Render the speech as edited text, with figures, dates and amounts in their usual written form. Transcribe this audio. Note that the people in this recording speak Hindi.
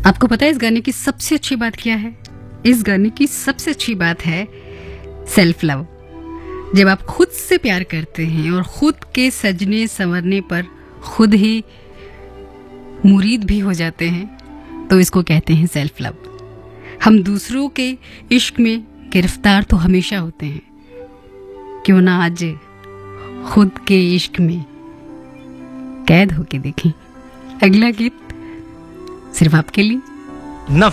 आपको पता है इस गाने की सबसे अच्छी बात क्या है? इस गाने की सबसे अच्छी बात है सेल्फ लव। जब आप खुद से प्यार करते हैं और खुद के सजने संवरने पर खुद ही मुरीद भी हो जाते हैं तो इसको कहते हैं सेल्फ लव। हम दूसरों के इश्क में गिरफ्तार तो हमेशा होते हैं, क्यों ना आज खुद के इश्क में कैद होके देखें। अगला गीत सिर्फ आपके लिए।